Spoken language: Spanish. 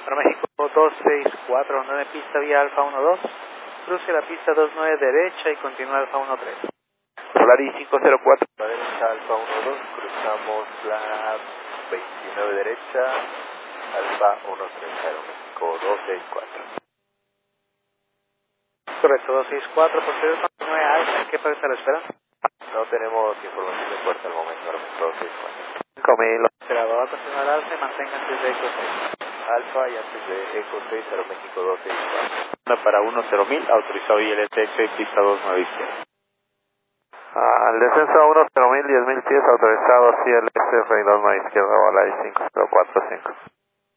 Aeroméxico 2649, pista vía Alfa 12, cruce la pista 29 derecha y continúa Alfa 13. Polaris 504. La derecha Alfa 12, cruzamos la 29 derecha, Alfa 13, Aeroméxico 264. Correcto, 264, posterior continúe Alfa, ¿en qué parte está la espera? No tenemos información de puerta al momento, Aeroméxico 264. 5000. Esperado, va a continuar Alfa y mantenga antes de Eco 6. Alfa y antes de Eco 6, Aeroméxico 264. Una para 10.000, autorizado ILTX y pista 29 izquierda. Al descenso a 10.000, 10.000 pies, autorizado CLS, Rey 29 izquierda, Volaris 5045.